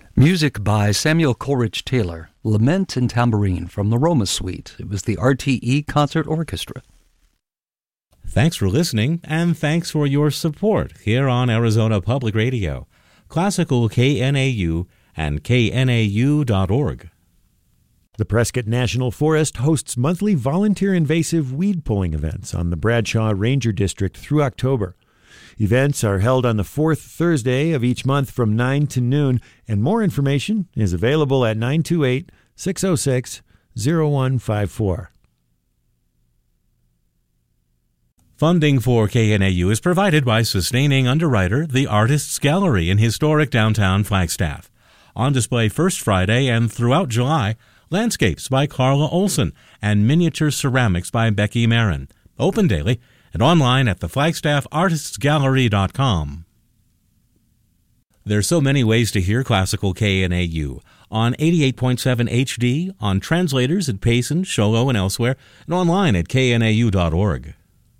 Music by Samuel Coleridge Taylor, Lament and Tambourine from the Roma Suite. It was the RTE Concert Orchestra. Thanks for listening, and thanks for your support here on Arizona Public Radio, Classical KNAU, and knau.org. The Prescott National Forest hosts monthly volunteer invasive weed pulling events on the Bradshaw Ranger District through October. Events are held on the fourth Thursday of each month from 9 to noon, and more information is available at 928-606-0154. Funding for KNAU is provided by sustaining underwriter, the Artists Gallery in historic downtown Flagstaff. On display first Friday and throughout July, landscapes by Carla Olson and miniature ceramics by Becky Marin. Open daily and online at theflagstaffartistsgallery.com. There's so many ways to hear classical KNAU. On 88.7 HD, on translators at Payson, Show Low, and elsewhere, and online at knau.org.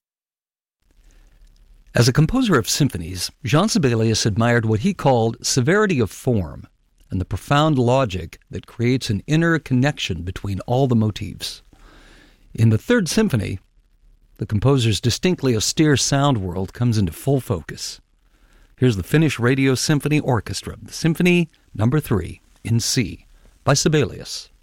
As a composer of symphonies, Jean Sibelius admired what he called severity of form and the profound logic that creates an inner connection between all the motifs. In the Third Symphony, the composer's distinctly austere sound world comes into full focus. Here's the Finnish Radio Symphony Orchestra, the Symphony No. 3 in C by Sibelius.